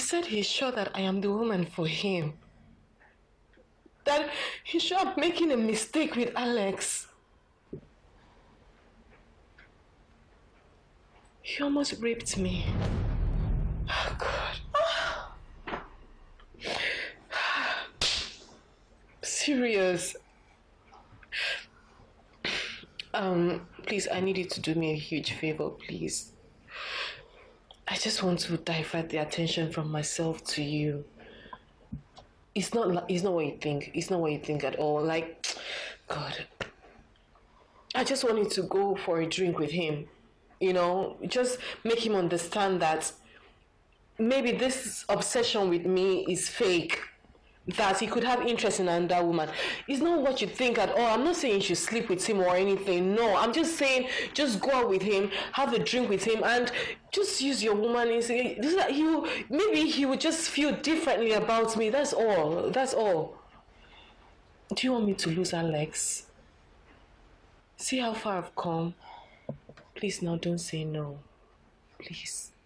said he's sure that I am the woman for him. That he's sure I'm making a mistake with Alex. He almost raped me. Oh God. Serious. Please, I need you to do me a huge favor, please. I just want to divert the attention from myself to you. It's not what you think. It's not what you think at all. Like, God. I just want you to go for a drink with him. You know, just make him understand that maybe this obsession with me is fake, that he could have interest in another woman. It's not what you think at all. I'm not saying you should sleep with him or anything. No, I'm just saying just go out with him, have a drink with him, and just use your woman. Maybe he would just feel differently about me. That's all. That's all. Do you want me to lose Alex? See how far I've come. Please now don't say no. Please.